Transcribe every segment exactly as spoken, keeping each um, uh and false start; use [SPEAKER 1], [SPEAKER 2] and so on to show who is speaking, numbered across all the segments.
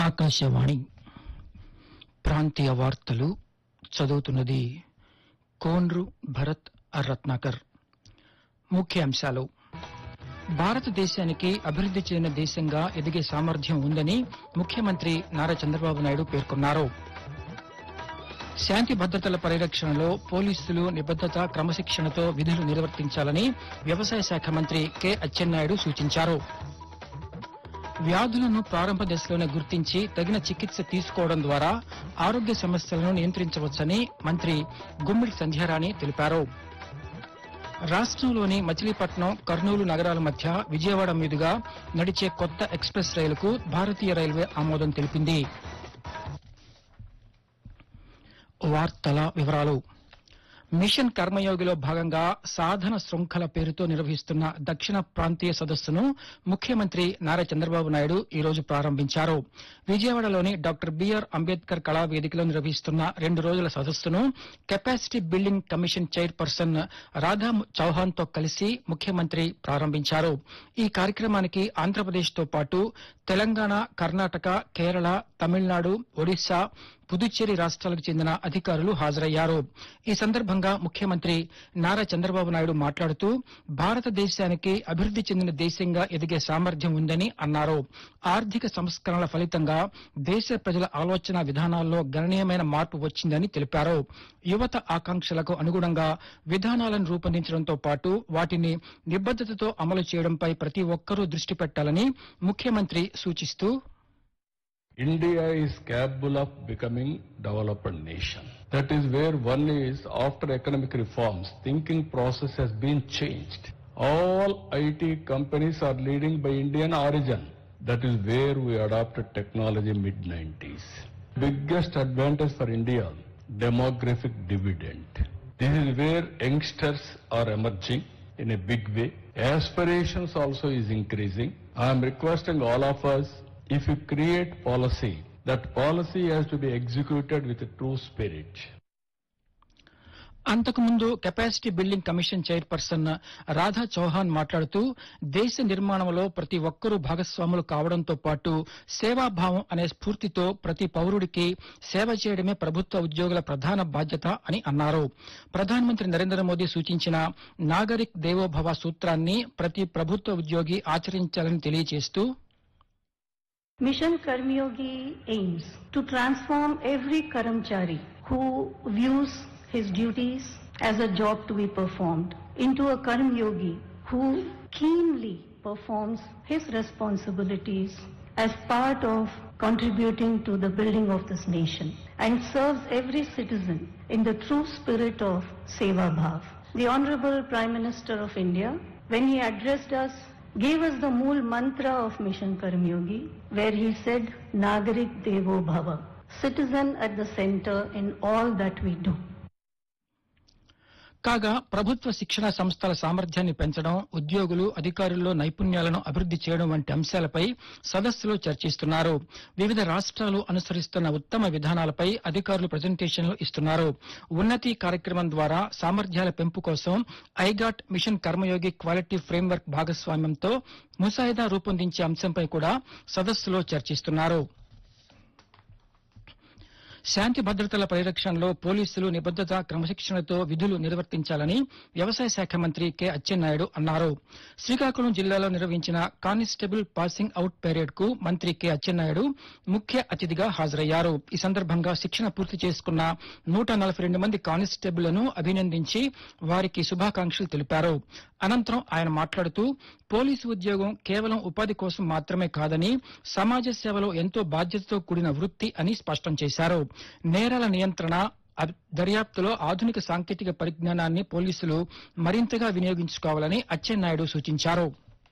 [SPEAKER 1] ఆకాశవాణి ప్రాంతీయ వార్తలు చదువుతున్నది కోన్రు భరత్ రత్నాకర్. ముఖ్యాంశాలు: భారతదేశానికి అభివృద్ది చెందిన దేశంగా ఎదిగే సామర్థ్యం ఉందని ముఖ్యమంత్రి నారా చంద్రబాబు నాయుడు పేర్కొన్నారు. శాంతి భద్రతల పరిరక్షణలో పోలీసులు నిబద్దత క్రమశిక్షణతో విధులు నిర్వర్తించాలని వ్యవసాయ శాఖ మంత్రి కె అచ్చెన్నాయుడు సూచించారు. వ్యాధులను ప్రారంభ దశలోనే గుర్తించి తగిన చికిత్స తీసుకోవడం ద్వారా ఆరోగ్య సమస్యలను నియంత్రించవచ్చని మంత్రి గుమ్మిడి సంధ్యారాణి తెలిపారు. రాష్టంలోని మచిలీపట్నం, కర్నూలు నగరాల మధ్య విజయవాడ మీదుగా నడిచే కొత్త ఎక్స్ప్రెస్ రైలుకు భారతీయ రైల్వే ఆమోదం తెలిపింది. వార్తల వివరాలు. మిషన్ కర్మయోగిలో భాగంగా సాధన శృంఖల పేరుతో నిర్వహిస్తున్న దక్షిణ ప్రాంతీయ సదస్సును ముఖ్యమంత్రి నారా చంద్రబాబు నాయుడు ఈ రోజు ప్రారంభించారు. విజయవాడలోని డాక్టర్ బిఆర్ అంబేద్కర్ కళా వేదికలో నిర్వహిస్తున్న రెండు రోజుల సదస్సును capacity building commission chairperson Radha Chauhan తో కలిసి ముఖ్యమంత్రి ప్రారంభించారు. ఈ కార్యక్రమానికి ఆంధ్రప్రదేశ్ తో పాటు తెలంగాణ, కర్ణాటక, కేరళ, తమిళనాడు, ఒడిశా, పుదుచ్చేరి రాష్ట్రాలకు చెందిన అధికారులు హాజరయ్యారు. ఈ సందర్భంగా ముఖ్యమంత్రి నారా చంద్రబాబు నాయుడు మాట్లాడుతూ భారతదేశానికి అభివృద్ది చెందిన దేశంగా ఎదిగే సామర్థ్యం ఉందని అన్నారు. ఆర్థిక సంస్కరణల ఫలితంగా దేశ ప్రజల ఆలోచన విధానాల్లో గణనీయమైన మార్పు వచ్చిందని తెలిపారు. యువత ఆకాంక్షలకు అనుగుణంగా విధానాలను రూపొందించడంతో పాటు వాటిని నిబద్దతతో అమలు చేయడంపై ప్రతి ఒక్కరూ దృష్టి పెట్టాలని ముఖ్యమంత్రి సూచిస్తూ,
[SPEAKER 2] India is capable of becoming developed nation. That is where one is, after economic reforms, thinking process has been changed. All I T companies are leading by Indian origin. That is where we adopted technology mid nineties. Biggest advantage for India, demographic dividend. This is where youngsters are emerging in a big way. Aspirations also is increasing. I am requesting all of us, if you create policy, that policy has to be executed with a true spirit.
[SPEAKER 1] అంతకుముందు capacity building commission chairperson Radha Chauhan మాట్లాడుతూ దేశ నిర్మాణంలో ప్రతి ఒక్కరూ భాగస్వాములు కావడంతో పాటు సేవాభావం అనే స్ఫూర్తితో ప్రతి పౌరుడికి సేవ చేయడమే ప్రభుత్వ ఉద్యోగుల ప్రధాన బాధ్యత అని అన్నారు. ప్రధానమంత్రి నరేంద్ర మోదీ సూచించిన నాగరిక్ దేవోభవ సూత్రాన్ని ప్రతి ప్రభుత్వ ఉద్యోగి ఆచరించాలని తెలియజేస్తూ,
[SPEAKER 3] Mission Karmyogi aims to transform every Karamchari who views his duties as a job to be performed into a Karmyogi who keenly performs his responsibilities as part of contributing to the building of this nation and serves every citizen in the true spirit of Seva Bhav. The Honorable Prime Minister of India, when he addressed us, gave us the mool mantra of Mission Karmyogi, where he said, Nagarik Devo Bhava, citizen at the center in all that we do.
[SPEAKER 1] కాగా ప్రభుత్వ శిక్షణా సంస్థల సామర్థ్యాన్ని పెంచడం, ఉద్యోగులు అధికారుల్లో నైపుణ్యాలను అభివృద్ది చేయడం వంటి అంశాలపై సదస్సులో చర్చిస్తున్నారు. వివిధ రాష్ట్రాలు అనుసరిస్తున్న ఉత్తమ విధానాలపై అధికారులు ప్రజెంటేషన్లు ఇస్తున్నారు. ఉన్నతి కార్యక్రమం ద్వారా సామర్థ్యాల పెంపు కోసం ఐగాట్ మిషన్ కర్మయోగి క్వాలిటీ ఫ్రేమ్వర్క్ భాగస్వామ్యంతో ముసాయిదా రూపొందించే అంశంపై కూడా సదస్సులో చర్చిస్తున్నారు. శాంతి భద్రతల పరిరక్షణలో పోలీసులు నిబద్దత క్రమశిక్షణతో విధులు నిర్వర్తించాలని వ్యవసాయ శాఖ మంత్రి కె అచ్చెన్నాయుడు అన్నారు. శ్రీకాకుళం జిల్లాలో నిర్వహించిన కానిస్టేబుల్ పాసింగ్ అవుట్ పెరేడ్ కు మంత్రి కె అచ్చెన్నాయుడు ముఖ్య అతిథిగా హాజరయ్యారు. ఈ సందర్భంగా శిక్షణ పూర్తి చేసుకున్న నూట నలభై రెండు మంది కానిస్టేబుళ్లను అభినందించి వారికి శుభాకాంక్షలు తెలిపారు. అనంతరం ఆయన మాట్లాడుతూ పోలీసు ఉద్యోగం కేవలం ఉపాధి కోసం మాత్రమే కాదని సమాజ సేవలో ఎంతో బాధ్యతతో కూడిన వృత్తి అని స్పష్టం చేశారు. నేరాల నియంత్రణ, దర్యాప్తులో ఆధునిక సాంకేతిక పరిజ్ఞానాన్ని పోలీసులు మరింతగా వినియోగించుకోవాలని అచ్చెన్నాయుడు సూచించారు.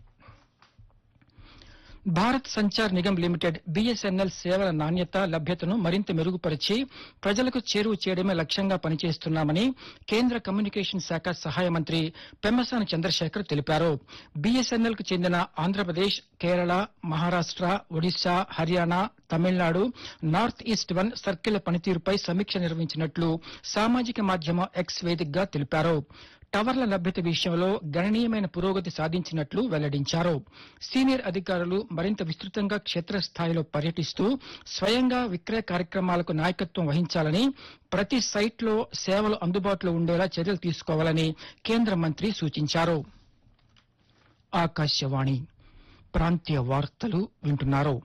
[SPEAKER 1] భారత్ సంచార్ నిగమ్ లిమిటెడ్ బీఎస్ఎన్ఎల్ సేవల నాణ్యత, లభ్యతను మరింత మెరుగుపరిచి ప్రజలకు చేరువ చేయడమే లక్ష్యంగా పనిచేస్తున్నామని కేంద్ర కమ్యూనికేషన్ శాఖ సహాయ మంత్రి పెమ్మసాని చంద్రశేఖర్ తెలిపారు. బీఎస్ఎన్ఎల్ కు చెందిన Andhra Pradesh, Kerala, Maharashtra, Odisha, Haryana, Tamil Nadu, north is to one సర్కిళ్ల పనితీరుపై సమీక్ష నిర్వహించినట్లు సామాజిక మాధ్యమ ఎక్స్ వేదికగా తెలిపారు. టవర్ల లభ్యత విషయంలో గణనీయమైన పురోగతి సాధించినట్లు వెల్లడించారు. సీనియర్ అధికారులు మరింత విస్తృతంగా క్షేత్రస్థాయిలో పర్యటిస్తూ స్వయంగా విక్రయ కార్యక్రమాలకు నాయకత్వం వహించాలని, ప్రతి సైట్లో సేవలు అందుబాటులో ఉండేలా చర్యలు తీసుకోవాలని కేంద్ర మంత్రి సూచించారు. ఆకాశవాణి ప్రాంతీయ వార్తలు వింటున్నారు.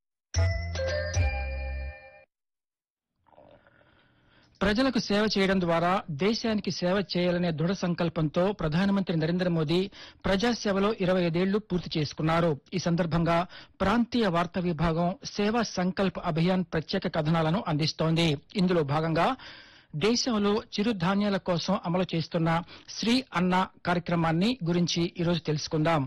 [SPEAKER 1] ప్రజలకు సేవ చేయడం ద్వారా దేశానికి సేవ చేయాలనే దృఢ సంకల్పంతో ప్రధానమంత్రి నరేంద్ర మోదీ ప్రజాసేవలో ఇరవై ఐదేళ్లు పూర్తి చేసుకున్నారు. ఈ సందర్భంగా ప్రాంతీయ వార్తా విభాగం సేవా సంకల్ప్ అభియాన్ ప్రత్యేక కథనాలను అందిస్తోంది. ఇందులో భాగంగా దేశంలో చిరుధాన్యాల కోసం అమలు చేస్తున్న శ్రీ అన్న కార్యక్రమాన్ని గురించి ఈరోజు తెలుసుకుందాం.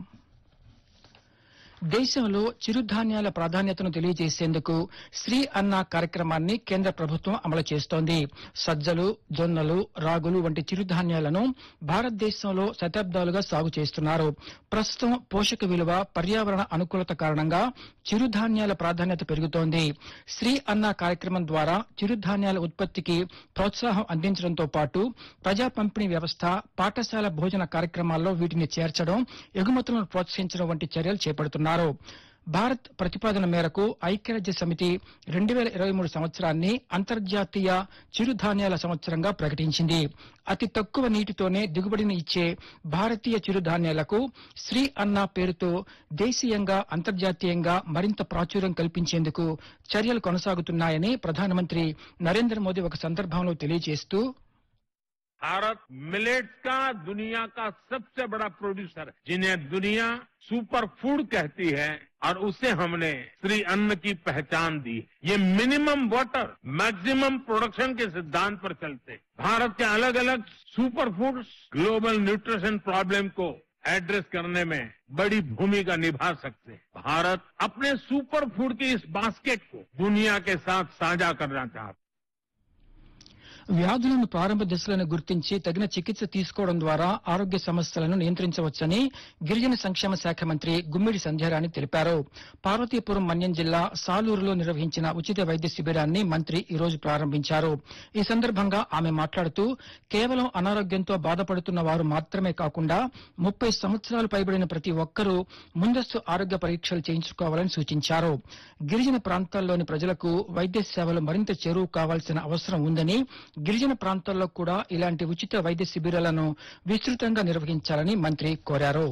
[SPEAKER 1] దేశంలో చిరుధాన్యాల ప్రాధాన్యతను తెలియజేసేందుకు శ్రీ అన్న కార్యక్రమాన్ని కేంద్ర ప్రభుత్వం అమలు చేస్తోంది. సజ్జలు, జొన్నలు, రాగులు వంటి చిరుధాన్యాలను భారతదేశంలో శతాబ్దాలుగా సాగు చేస్తున్నారు. ప్రస్తుతం పోషక విలువ, పర్యావరణ అనుకూలత కారణంగా చిరుధాన్యాల ప్రాధాన్యత పెరుగుతోంది. శ్రీ అన్న కార్యక్రమం ద్వారా చిరుధాన్యాల ఉత్పత్తికి ప్రోత్సాహం అందించడంతో పాటు ప్రజా పంపిణీ వ్యవస్థ, పాఠశాల భోజన కార్యక్రమాల్లో వీటిని చేర్చడం, ఎగుమతులను ప్రోత్సహించడం వంటి చర్యలు చేపడుతున్నారు. భారత్ ప్రతిపాదన మేరకు ఐక్యరాజ్య సమితి రెండు వేల ఇరవై మూడు సంవత్సరాన్ని అంతర్జాతీయ చిరుధాన్యాల సంవత్సరంగా ప్రకటించింది. అతి తక్కువ నీటితోనే దిగుబడిని ఇచ్చే భారతీయ చిరుధాన్యాలకు శ్రీ అన్న పేరుతో దేశీయంగా, అంతర్జాతీయంగా మరింత ప్రాచుర్యం కల్పించేందుకు చర్యలు కొనసాగుతున్నాయని ప్రధానమంత్రి నరేంద్ర మోదీ ఒక సందర్భంలో తెలియజేస్తూ,
[SPEAKER 4] भारत मिलेट्स का दुनिया का सबसे बड़ा प्रोड्यूसर है, जिन्हें दुनिया सुपर फूड कहती है, और उसे हमने श्री अन्न की पहचान दी. ये मिनिमम वाटर मैक्सिमम प्रोडक्शन के सिद्धांत पर चलते भारत के अलग अलग super foods global nutrition problem को एड्रेस करने में बड़ी भूमिका निभा सकते हैं. भारत अपने सुपर फूड की इस बास्केट को दुनिया के साथ साझा करना चाहता है.
[SPEAKER 1] వ్యాధులను ప్రారంభ దశలను గుర్తించి తగిన చికిత్స తీసుకోవడం ద్వారా ఆరోగ్య సమస్యలను నియంత్రించవచ్చని గిరిజన సంక్షేమ శాఖ మంత్రి గుమ్మిడి సంధ్యారాణి తెలిపారు. పార్వతీపురం మన్యం జిల్లా సాలూరులో నిర్వహించిన ఉచిత వైద్య శిబిరాన్ని మంత్రి ఈ రోజు ప్రారంభించారు. ఈ సందర్భంగా ఆమె మాట్లాడుతూ, కేవలం అనారోగ్యంతో బాధపడుతున్న వారు మాత్రమే కాకుండా ముప్పై సంవత్సరాలు పైబడిన ప్రతి ఒక్కరూ ముందస్తు ఆరోగ్య పరీక్షలు చేయించుకోవాలని సూచించారు. గిరిజన ప్రాంతాల్లోని ప్రజలకు వైద్య సేవలు మరింత చేరువ కావాల్సిన అవసరం ఉందని, గిరిజన ప్రాంతాల్లో కూడా ఇలాంటి ఉచిత వైద్య శిబిరాలను విస్తృతంగా నిర్వహించాలని మంత్రి కోరారు.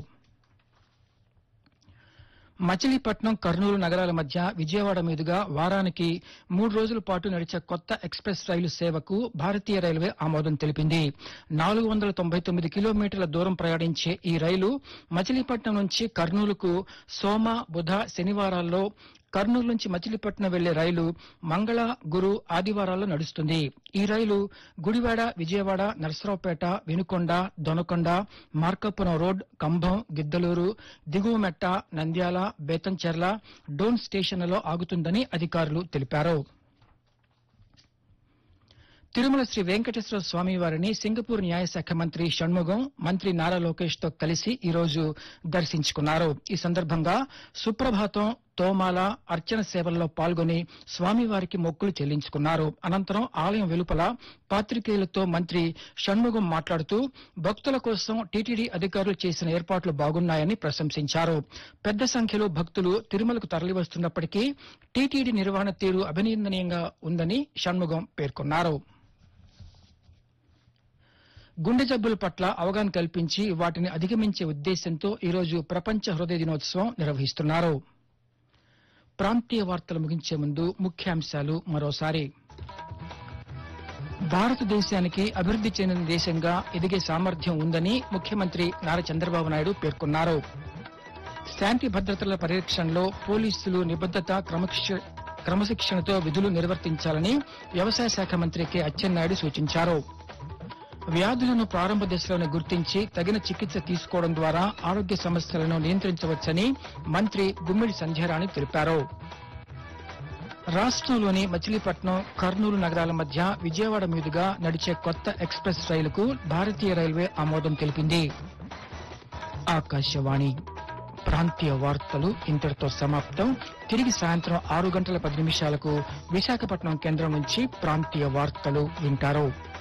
[SPEAKER 1] మచిలీపట్నం, కర్నూలు నగరాల మధ్య విజయవాడ మీదుగా వారానికి మూడు రోజుల పాటు నడిచే కొత్త ఎక్స్ప్రెస్ రైలు సేవకు భారతీయ రైల్వే ఆమోదం తెలిపింది. నాలుగు వందల తొంభై తొమ్మిది కిలోమీటర్ల దూరం ప్రయాణించే ఈ రైలు మచిలీపట్నం నుంచి కర్నూలుకు సోమ, బుధ, శనివారాల్లో, కర్నూలు నుంచి మచిలీపట్నం వెళ్లే రైలు మంగళ, గురు, ఆదివారాల్లో నడుస్తుంది. ఈ రైలు గుడివాడ, విజయవాడ, నరసరావుపేట, వినుకొండ, దొనకొండ, మార్కాపురం రోడ్, కంభం, గిద్దలూరు, దిగువమెట్ట, నంద్యాల, బేతంచెర్ల, డోన్ స్టేషన్లలో ఆగుతుందని అధికారులు తెలిపారు. తిరుమల శ్రీ వెంకటేశ్వర స్వామి వారిని సింగపూర్ న్యాయశాఖ మంత్రి షణ్ముగం, మంత్రి నారా లోకేష్ తో కలిసి ఈ రోజు దర్శించుకున్నారు. ఈ సందర్భంగా సుప్రభాతం, తోమాల, అర్చన సేవల్లో పాల్గొని స్వామివారికి మొక్కులు చెల్లించుకున్నారు. అనంతరం ఆలయం వెలుపల పాత్రికేయులతో మంత్రి షణ్ముగం మాట్లాడుతూ, భక్తుల కోసం టీటీడీ అధికారులు చేసిన ఏర్పాట్లు బాగున్నాయని ప్రశంసించారు. పెద్ద సంఖ్యలో భక్తులు తిరుమలకు తరలివస్తున్నప్పటికీ టీటీడీ నిర్వహణ తీరు అభినందనీయంగా ఉందని షణ్ముగం పేర్కొన్నారు. గుండె జబ్బుల పట్ల అవగాహన కల్పించి వాటిని అధిగమించే ఉద్దేశంతో ఈరోజు ప్రపంచ హృదయ దినోత్సవం నిర్వహిస్తున్నారు. ప్రాంతీయ వార్తలు ముగించే ముందు ముఖ్యాంశాలు మరోసారి. భారతదేశానికి అభివృద్ది చెందిన దేశంగా ఎదిగే సామర్థ్యం ఉందని ముఖ్యమంత్రి నారా చంద్రబాబు నాయుడు పేర్కొన్నారు. శాంతి భద్రతల పరిరక్షణలో పోలీసులు నిబద్దత, క్రమశిక్షణతో విధులు నిర్వర్తించాలని వ్యవసాయ శాఖ మంత్రి కె అచ్చెన్నాయుడు సూచించారు. వ్యాధులను ప్రారంభ దశలోనే గుర్తించి తగిన చికిత్స తీసుకోవడం ద్వారా ఆరోగ్య సమస్యలను నియంత్రించవచ్చని మంత్రి గుమ్మిడి సంధ్యారాణి తెలిపారు. రాష్ట్రంలోని మచిలీపట్నం, కర్నూలు నగరాల మధ్య విజయవాడ మీదుగా నడిచే కొత్త ఎక్స్ప్రెస్ రైలుకు భారతీయ రైల్వే ఆమోదం తెలిపింది. ఆకాశవాణి ప్రాంతీయ వార్తలు ఇంతటితో సమాప్తం. తిరిగి సాయంత్రం ఆరు గంటల పది నిమిషాలకు విశాఖపట్నం కేంద్రం నుంచి ప్రాంతీయ వార్తలు వింటారు.